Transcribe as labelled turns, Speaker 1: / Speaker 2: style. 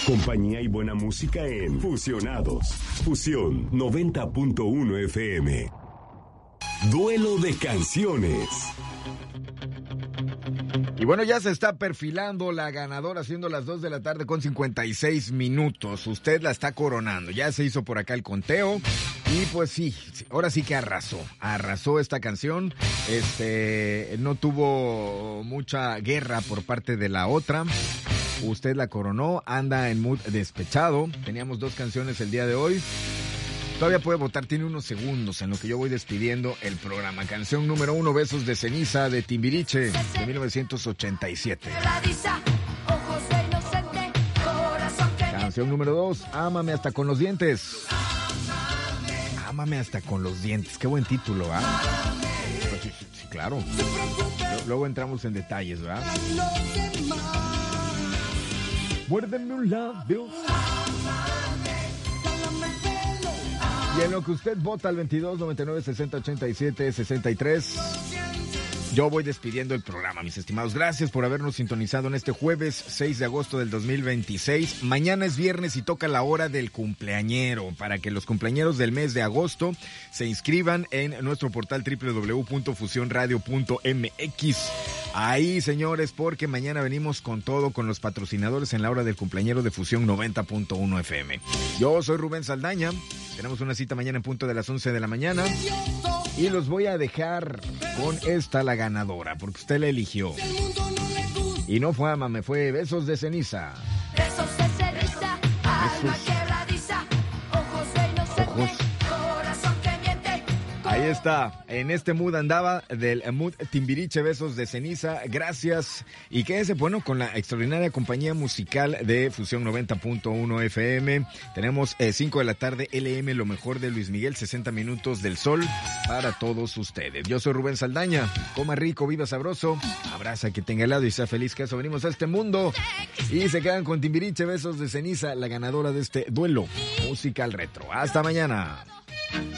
Speaker 1: Compañía y buena música en Fusionados. Fusión 90.1 FM. Duelo de canciones.
Speaker 2: Y bueno, ya se está perfilando la ganadora, siendo las 2 de la tarde con 56 minutos. Usted la está coronando. Ya se hizo por acá el conteo. Y pues sí, ahora sí que arrasó esta canción. No tuvo mucha guerra por parte de la otra. Usted la coronó, anda en mood despechado. Teníamos 2 canciones el día de hoy. Todavía puede votar, tiene unos segundos en lo que yo voy despidiendo el programa. Canción número 1, Besos de Ceniza, de Timbiriche, de 1987. Canción número 2, Ámame hasta con los dientes. Ámame hasta con los dientes, qué buen título, ¿ah? Sí, claro. Luego entramos en detalles, ¿verdad? Muérdeme un labio. Y en lo que usted vota al 22 99 60 87 63, yo voy despidiendo el programa, mis estimados. Gracias por habernos sintonizado en este jueves 6 de agosto del 2026. Mañana es viernes y toca la hora del cumpleañero, para que los cumpleañeros del mes de agosto se inscriban en nuestro portal www.fusionradio.mx. Ahí, señores, porque mañana venimos con todo, con los patrocinadores en la hora del cumpleañero de Fusión 90.1 FM. Yo soy Rubén Saldaña. Tenemos una cita mañana en punto de las 11 de la mañana. Y los voy a dejar con esta, la ganadora, porque usted la eligió. Y no fue Ámame, fue Besos de Ceniza.
Speaker 3: Besos de ceniza, alma quebradiza, ojos de inocente, corazón que miente.
Speaker 2: Ahí está, en este mood andaba del mood Timbiriche, Besos de Ceniza. Gracias y quédese, bueno, con la extraordinaria compañía musical de Fusión 90.1 FM. Tenemos 5 de la tarde, LM, lo mejor de Luis Miguel, 60 minutos del sol para todos ustedes. Yo soy Rubén Saldaña, coma rico, viva sabroso, abraza que tenga helado y sea feliz, que eso venimos a este mundo. Y se quedan con Timbiriche, Besos de Ceniza, la ganadora de este duelo musical retro. Hasta mañana.